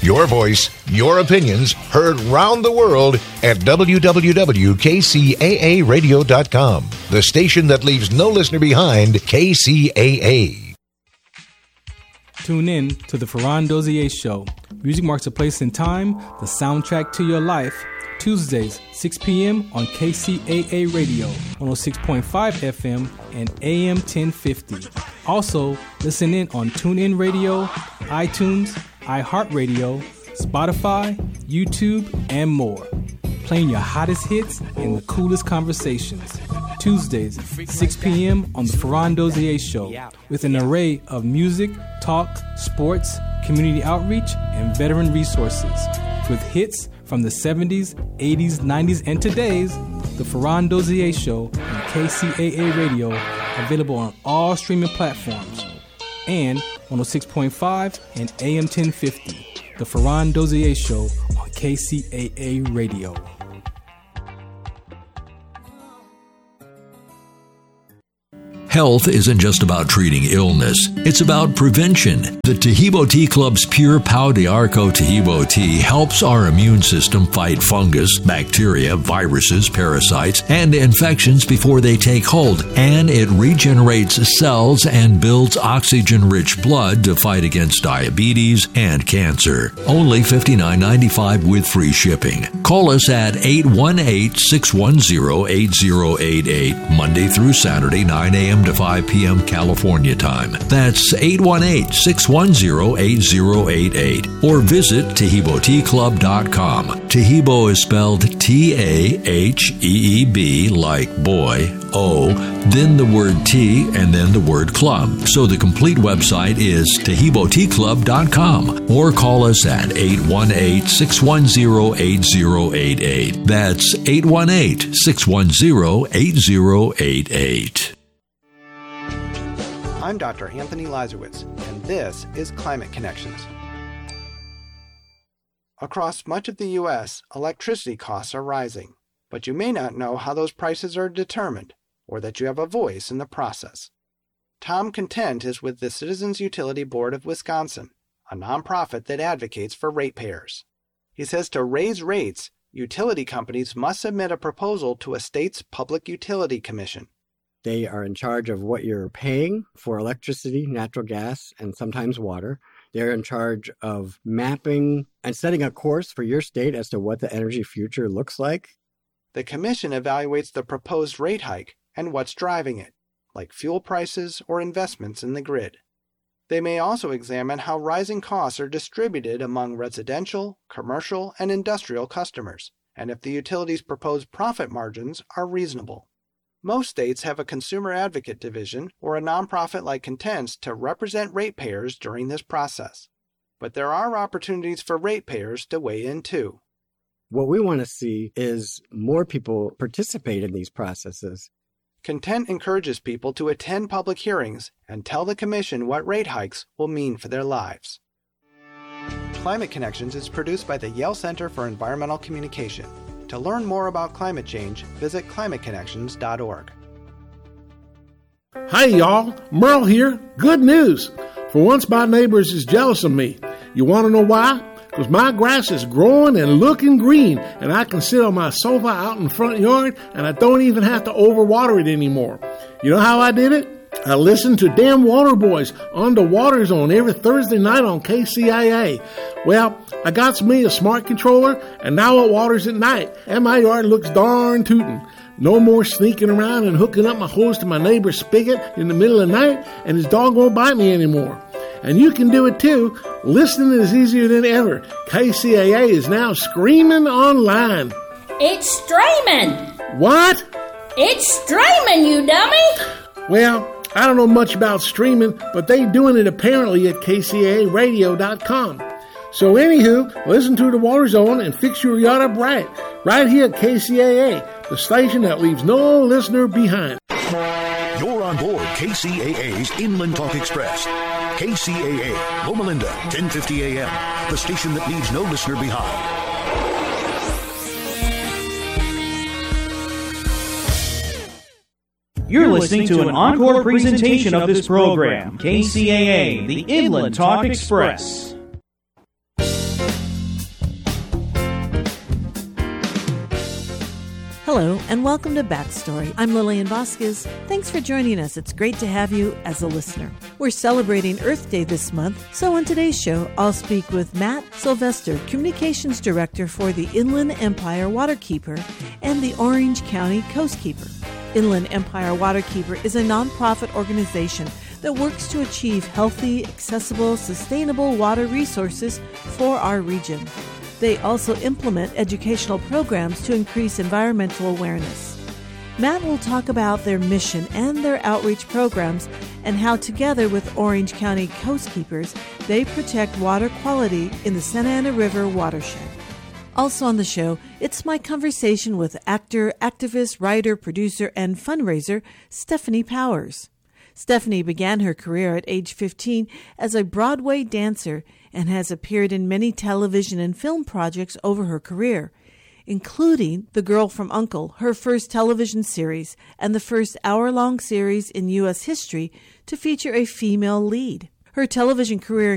Your voice, your opinions, heard round the world at www.kcaaradio.com. The station that leaves no listener behind, KCAA. Tune in to the Ferran Dozier Show. Music marks a place in time, the soundtrack to your life. Tuesdays, 6 p.m. on KCAA Radio, 106.5 FM and AM 1050. Also, listen in on TuneIn Radio, iTunes, iHeartRadio, Spotify, YouTube, and more. Playing your hottest hits and the coolest conversations. Tuesdays, 6 p.m. on the Ferran Dozier Show, with an array of music, talk, sports, community outreach, and veteran resources. With hits from the 70s, 80s, 90s, and today's, the Ferran Dozier Show on KCAA Radio, available on all streaming platforms, and 106.5 and AM 1050. The Ferran Dozier Show on KCAA Radio. Health isn't just about treating illness, it's about prevention. The Tahibo Tea Club's Pure Pau de Arco Tahibo tea helps our immune system fight fungus, bacteria, viruses, parasites, and infections before they take hold, and it regenerates cells and builds oxygen-rich blood to fight against diabetes and cancer. Only $59.95 with free shipping. Call us at 818-610-8088, Monday through Saturday, 9 a.m. to 5 p.m. California time. That's 818-610-8088. Or visit TahiboTeaClub.com. Tahibo is spelled T-A-H-E-E-B, like boy, O, then the word tea, and then the word club. So the complete website is TahiboTeaClub.com. Or call us at 818-610-8088. That's 818-610-8088. I'm Dr. Anthony Lazarowitz, and this is Climate Connections. Across much of the U.S., electricity costs are rising, but you may not know how those prices are determined, or that you have a voice in the process. Tom Content is with the Citizens Utility Board of Wisconsin, a nonprofit that advocates for ratepayers. He says to raise rates, utility companies must submit a proposal to a state's Public Utility Commission. They are in charge of what you're paying for electricity, natural gas, and sometimes water. They're in charge of mapping and setting a course for your state as to what the energy future looks like. The commission evaluates the proposed rate hike and what's driving it, like fuel prices or investments in the grid. They may also examine how rising costs are distributed among residential, commercial, and industrial customers, and if the utility's proposed profit margins are reasonable. Most states have a consumer advocate division or a nonprofit like Content's to represent ratepayers during this process. But there are opportunities for ratepayers to weigh in too. What we want to see is more people participate in these processes. Content encourages people to attend public hearings and tell the Commission what rate hikes will mean for their lives. Climate Connections is produced by the Yale Center for Environmental Communication. To learn more about climate change, visit climateconnections.org. Hey y'all, Merle here. Good news. For once my neighbors is jealous of me. You want to know why? Because my grass is growing and looking green, and I can sit on my sofa out in the front yard, and I don't even have to overwater it anymore. You know how I did it? I listened to Damn Water Boys on the Water Zone every Thursday night on KCAA. Well, I got me a smart controller, and now it waters at night, and my yard looks darn tootin'. No more sneaking around and hooking up my hose to my neighbor's spigot in the middle of the night, and his dog won't bite me anymore. And you can do it too. Listening is easier than ever. KCAA is now streaming online. It's streaming! What? It's streaming, you dummy! Well, I don't know much about streaming, but they doing it apparently at KCAAradio.com. So anywho, listen to the Water Zone and fix your yacht up right here at KCAA, the station that leaves no listener behind. You're on board KCAA's Inland Talk Express. KCAA, Loma Linda, 1050 AM, the station that leaves no listener behind. You're listening to an encore presentation of this program, KCAA, the Inland Talk Express. Hello, and welcome to Backstory. I'm Lillian Vasquez. Thanks for joining us. It's great to have you as a listener. We're celebrating Earth Day this month, so on today's show, I'll speak with Matt Sylvester, Communications Director for the Inland Empire Waterkeeper and the Orange County Coastkeeper. Inland Empire Waterkeeper is a nonprofit organization that works to achieve healthy, accessible, sustainable water resources for our region. They also implement educational programs to increase environmental awareness. Matt will talk about their mission and their outreach programs and how, together with Orange County Coastkeepers, they protect water quality in the Santa Ana River watershed. Also on the show, it's my conversation with actor, activist, writer, producer, and fundraiser Stephanie Powers. Stephanie began her career at age 15 as a Broadway dancer and has appeared in many television and film projects over her career, including The Girl from U.N.C.L.E., her first television series, and the first hour-long series in U.S. history to feature a female lead. Her television career